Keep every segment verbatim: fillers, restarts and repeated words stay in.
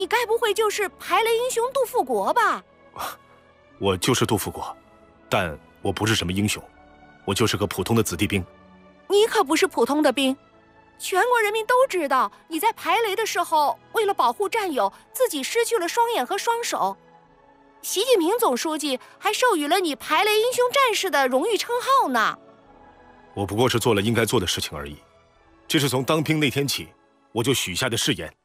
你该不会就是排雷英雄杜富国吧？ 我就是杜富国，但我不是什么英雄，我就是个普通的子弟兵。 你可不是普通的兵，全国人民都知道你在排雷的时候，为了保护战友，自己失去了双眼和双手。习近平总书记还授予了你排雷英雄战士的荣誉称号呢。 我不过是做了应该做的事情而已，这是从当兵那天起我就许下的誓言。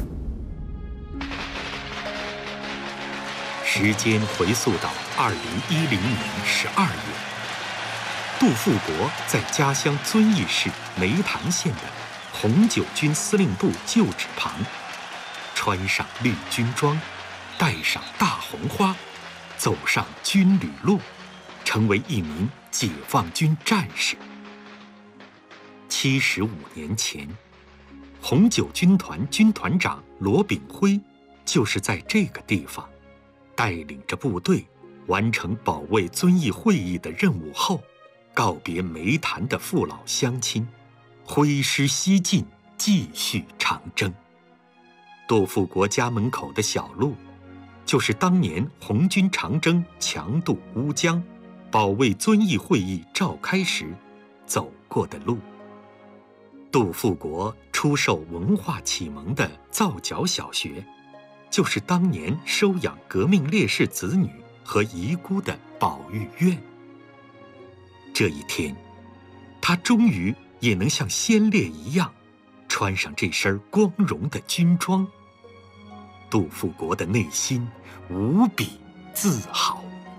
时间回溯到二零一零年十二月，杜富国在家乡遵义市梅潭县的红九军司令部旧址旁，穿上绿军装，戴上大红花，走上军旅路，成为一名解放军战士。七十五年前，红九军团军团长罗炳辉就是在这个地方，带领着部队完成保卫遵义会议的任务后，告别梅潭的父老乡亲，挥师西进，继续长征。杜富国家门口的小路，就是当年红军长征强渡乌江，保卫遵义会议召开时走过的路。杜富国出受文化启蒙的皂角小学，就是当年收养革命烈士子女和遗孤的保育院。这一天，他终于也能像先烈一样，穿上这身光荣的军装。杜富国的内心无比自豪。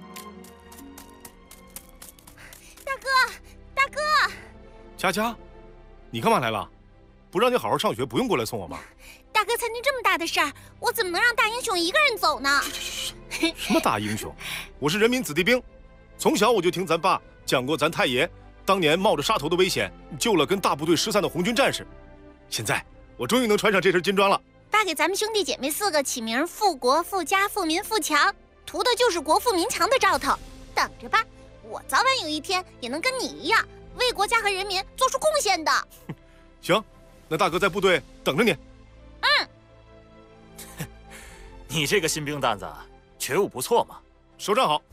大哥，大哥， 佳佳，你干嘛来了？不让你好好上学，不用过来送我吗？ 大哥参军这么大的事儿，我怎么能让大英雄一个人走呢？ 什么大英雄？我是人民子弟兵，从小我就听咱爸讲过咱太爷当年冒着杀头的危险，救了跟大部队失散的红军战士。现在我终于能穿上这身军装了。 爸给咱们兄弟姐妹四个起名富国、富家、富民、富强，图的就是国富民强的兆头。等着吧，我早晚有一天也能跟你一样，为国家和人民做出贡献的。 行，那大哥在部队等着你。 嗯。 你这个新兵蛋子觉悟不错嘛。 首长好。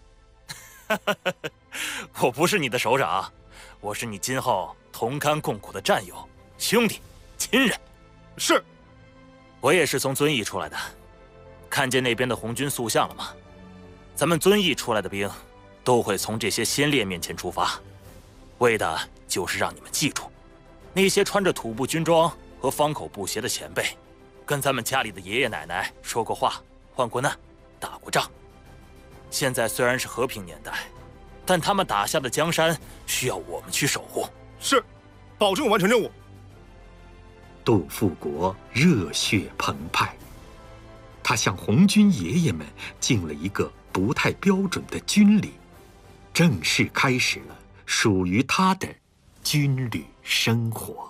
我不是你的首长，我是你今后同甘共苦的战友、兄弟、亲人。 是。 我也是从遵义出来的，看见那边的红军塑像了吗？咱们遵义出来的兵，都会从这些先烈面前出发，为的就是让你们记住，那些穿着土布军装和方口布鞋的前辈，跟咱们家里的爷爷奶奶说过话，患过难，打过仗。现在虽然是和平年代，但他们打下的江山需要我们去守护。 是，保证完成任务。 杜富国热血澎湃，他向红军爷爷们敬了一个不太标准的军礼，正式开始了属于他的军旅生活。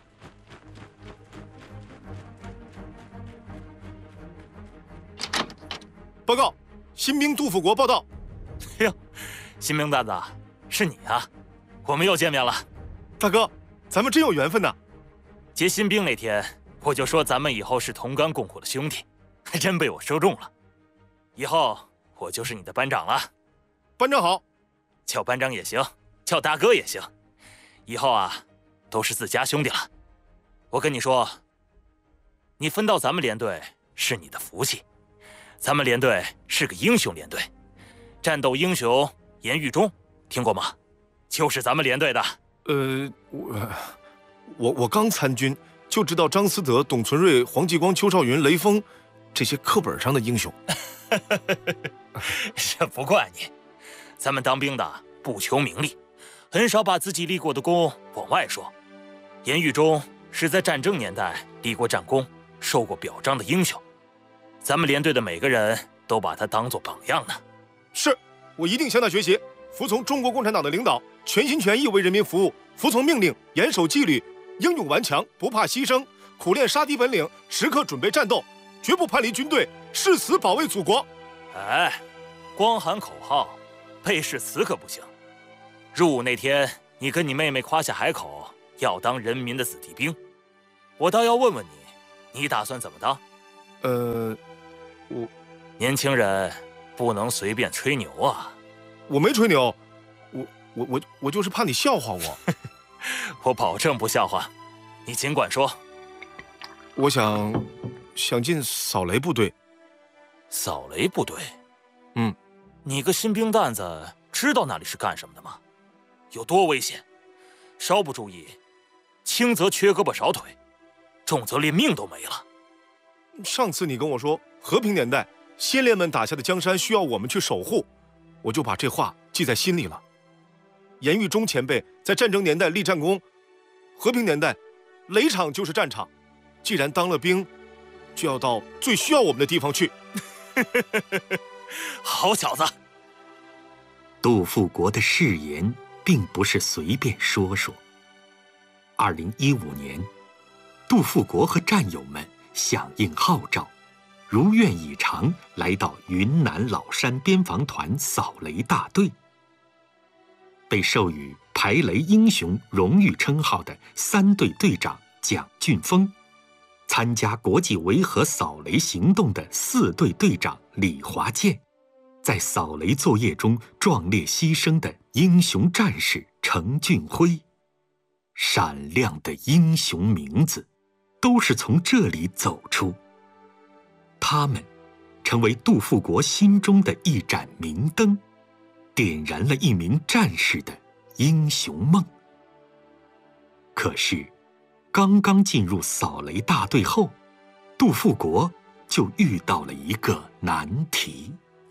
报告，新兵杜富国报道。 哟，新兵蛋子，是你啊，我们又见面了。 大哥，咱们真有缘分呐！ 结新兵那天，我就说咱们以后是同甘共苦的兄弟，还真被我说中了。以后我就是你的班长了。 班长好。 叫班长也行，叫大哥也行。以后啊，都是自家兄弟了。我跟你说，你分到咱们连队是你的福气。咱们连队是个英雄连队，战斗英雄严狱中听过吗？就是咱们连队的。 呃，我我我刚参军，就知道张思德、董存瑞、黄继光、邱少云、雷锋这些课本上的英雄。 这不怪你，咱们当兵的不求名利，很少把自己立过的功往外说。严狱中是在战争年代立过战功、受过表彰的英雄。咱们连队的每个人都把他当作榜样呢。 是，我一定向他学习，服从中国共产党的领导，全心全意为人民服务，服从命令，严守纪律，英勇顽强，不怕牺牲，苦练杀敌本领，时刻准备战斗，绝不叛离军队，誓死保卫祖国。 哎，光喊口号，背誓词可不行。入伍那天，你跟你妹妹夸下海口，要当人民的子弟兵，我倒要问问你，你打算怎么当？ 呃，我年轻人不能随便吹牛啊！ 我没吹牛，我我我我就是怕你笑话我。 我保证不笑话，你尽管说。 我想想进扫雷部队。 扫雷部队？ 嗯， 你个新兵蛋子，知道那里是干什么的吗？有多危险？稍不注意，轻则缺胳膊少腿，重则连命都没了。 上次你跟我说和平年代先烈们打下的江山需要我们去守护，我就把这话记在心里了。严玉忠前辈在战争年代立战功，和平年代雷场就是战场。既然当了兵，就要到最需要我们的地方去。 好小子！ 杜富国的誓言并不是随便说说。二零一五年，杜富国和战友们响应号召，如愿以偿来到云南老山边防团扫雷大队。被授予排雷英雄荣誉称号的三队队长蒋俊峰，参加国际维和扫雷行动的四队队长李华健，在扫雷作业中壮烈牺牲的英雄战士程俊辉，闪亮的英雄名字都是从这里走出。他们成为杜富国心中的一盏明灯，点燃了一名战士的英雄梦。可是刚刚进入扫雷大队后，杜富国就遇到了一个难题。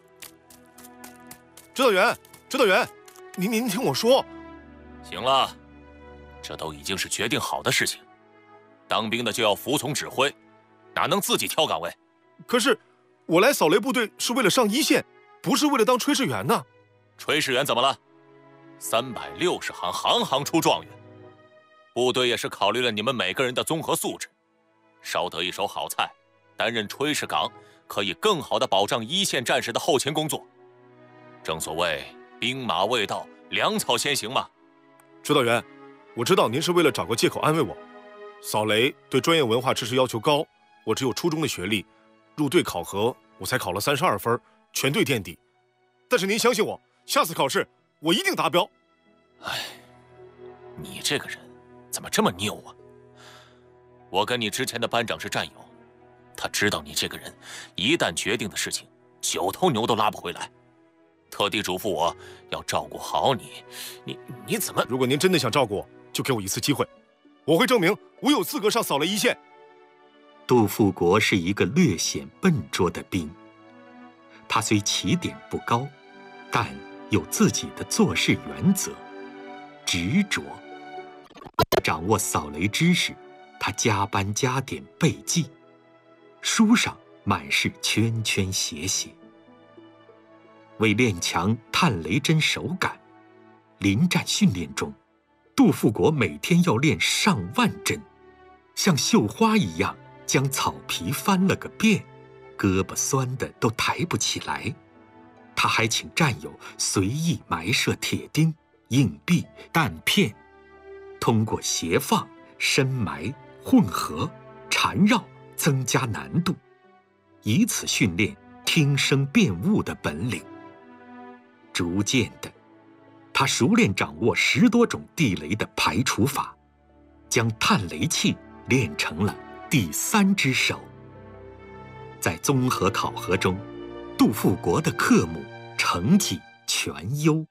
指导员，指导员，您您听我说。 行了，这都已经是决定好的事情，当兵的就要服从指挥，哪能自己挑岗位？ 可是我来扫雷部队是为了上一线，不是为了当炊事员呢。 炊事员怎么了？三百六十行，行行出状元。部队也是考虑了你们每个人的综合素质，烧得一手好菜，担任炊事岗可以更好地保障一线战士的后勤工作。正所谓兵马未到，粮草先行嘛。 指导员，我知道您是为了找个借口安慰我。扫雷对专业文化知识要求高，我只有初中的学历，入队考核我才考了三十二分，全队垫底。但是您相信我，下次考试我一定达标。 哎，你这个人怎么这么拗啊？我跟你之前的班长是战友，他知道你这个人一旦决定的事情，九头牛都拉不回来，特地嘱咐我要照顾好你。你你怎么？ 如果您真的想照顾我，就给我一次机会，我会证明我有资格上扫雷一线。 杜富国是一个略显笨拙的兵，他虽起点不高，但有自己的做事原则，执着。掌握扫雷知识，他加班加点背记，书上满是圈圈写写。为练强探雷针手感，临战训练中，杜富国每天要练上万针，像绣花一样将草皮翻了个遍，胳膊酸的都抬不起来。他还请战友随意埋设铁钉、硬币、弹片，通过斜放、深埋、混合、缠绕增加难度，以此训练听声辨物的本领。逐渐的，他熟练掌握十多种地雷的排除法，将探雷器练成了第三只手。在综合考核中，杜富国的科目成绩全优。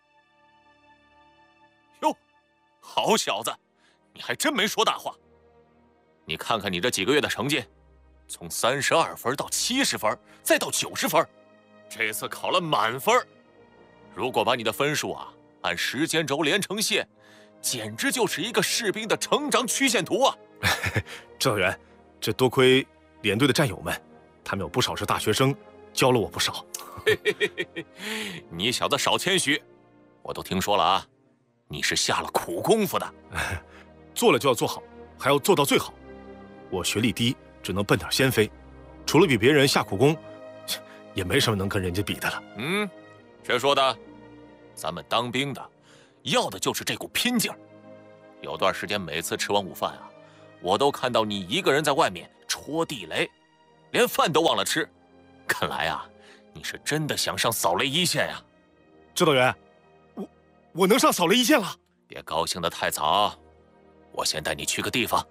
哟，好小子，你还真没说大话。你看看你这几个月的成绩，从三十二分到七十分，再到九十分，这次考了满分。如果把你的分数啊按时间轴连成线，简直就是一个士兵的成长曲线图啊！ 指导员，这多亏连队的战友们，他们有不少是大学生，教了我不少。 你小子少谦虚，我都听说了啊，你是下了苦功夫的。 做了就要做好，还要做到最好。我学历低，只能奔点先飞，除了比别人下苦功，也没什么能跟人家比的了。 嗯，谁说的？咱们当兵的，要的就是这股拼劲儿。有段时间，每次吃完午饭啊，我都看到你一个人在外面戳地雷， 连饭都忘了吃。看来啊，你是真的想上扫雷一线呀！ 指导员，我我能上扫雷一线了。 别高兴得太早，我先带你去个地方。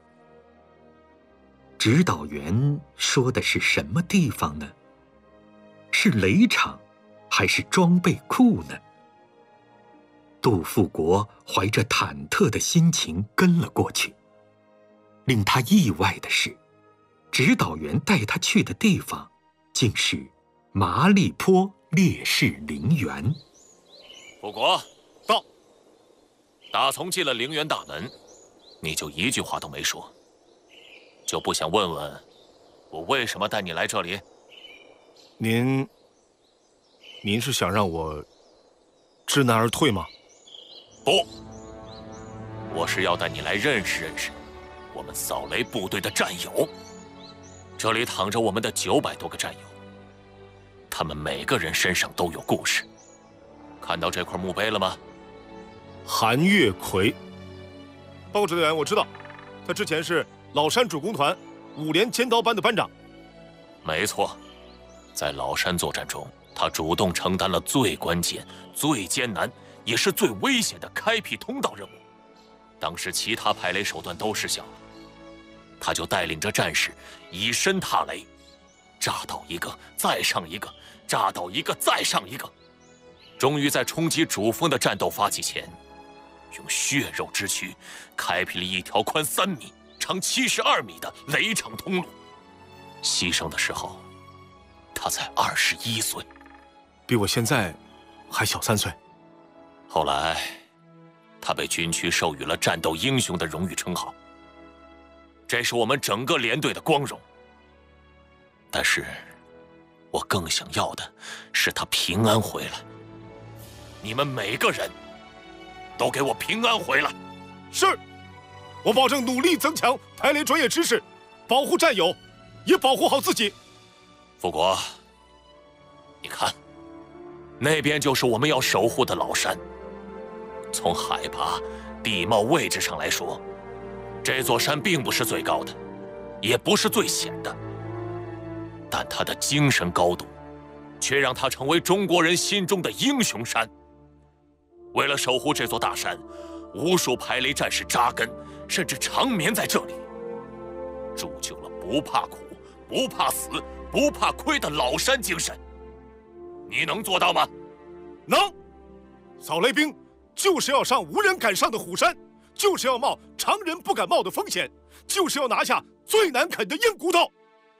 指导员说的是什么地方呢？是雷场，还是装备库呢？杜富国怀着忐忑的心情跟了过去。令他意外的是，指导员带他去的地方，竟是麻栗坡烈士陵园。 富国， 到。 打从进了陵园大门，你就一句话都没说，就不想问问我为什么带你来这里？ 您，您是想让我知难而退吗？ 不，我是要带你来认识认识我们扫雷部队的战友。这里躺着我们的九百多个战友，他们每个人身上都有故事。看到这块墓碑了吗？ 韩月奎，报告指导员，我知道，他之前是老山主攻团五连尖刀班的班长。 没错，在老山作战中，他主动承担了最关键、最艰难，也是最危险的开辟通道任务。当时其他排雷手段都失效了，他就带领着战士以身踏雷，炸倒一个，再上一个，炸倒一个，再上一个，终于在冲击主峰的战斗发起前，用血肉之躯开辟了一条宽三米、长七十二米的雷场通路。牺牲的时候，他才二十一岁， 比我现在还小三岁。 后来，他被军区授予了战斗英雄的荣誉称号，这是我们整个连队的光荣。但是，我更想要的是他平安回来。你们每个人都给我平安回来！ 是，我保证努力增强排雷专业知识，保护战友，也保护好自己。 富国，你看，那边就是我们要守护的老山。从海拔、地貌位置上来说，这座山并不是最高的，也不是最险的，但它的精神高度，却让它成为中国人心中的英雄山。为了守护这座大山，无数排雷战士扎根，甚至长眠在这里，铸就了不怕苦、不怕死、不怕亏的老山精神。你能做到吗？ 能。扫雷兵就是要上无人敢上的虎山，就是要冒常人不敢冒的风险，就是要拿下最难啃的硬骨头。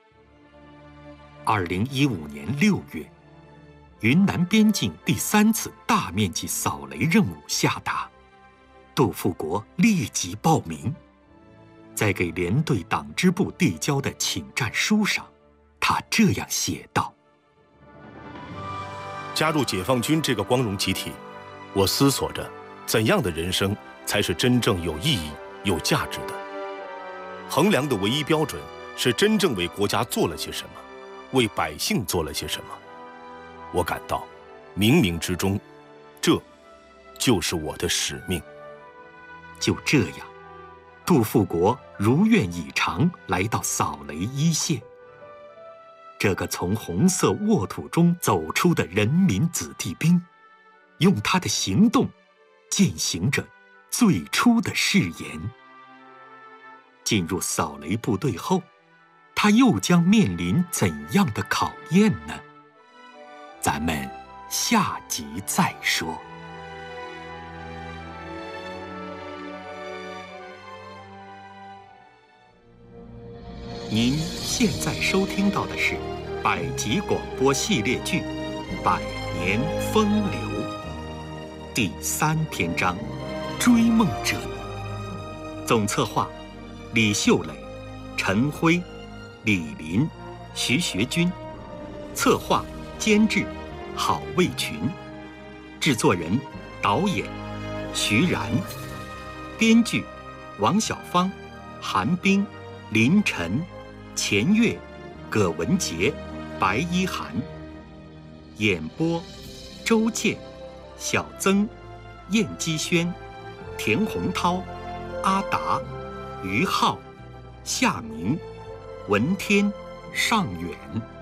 二零一五年六月，云南边境第三次大面积扫雷任务下达，杜富国立即报名。在给连队党支部递交的请战书上，他这样写道： 加入解放军这个光荣集体，我思索着怎样的人生才是真正有意义、有价值的。衡量的唯一标准是真正为国家做了些什么，为百姓做了些什么。我感到，冥冥之中，这就是我的使命。 就这样，杜富国如愿以偿来到扫雷一线。这个从红色沃土中走出的人民子弟兵，用他的行动践行着最初的誓言。进入扫雷部队后，他又将面临怎样的考验呢？咱们下集再说。您现在收听到的是百集广播系列剧《百年风流》第三篇章《追梦者》，总策划李秀磊、陈辉、李林、徐学军，策划监制郝卫群，制作人导演徐然，编剧王小芳、韩冰、林晨、钱月、葛文杰、白一涵，演播周健、小曾、燕姬轩、田洪涛、阿达、于浩、夏明、文天、 尚远。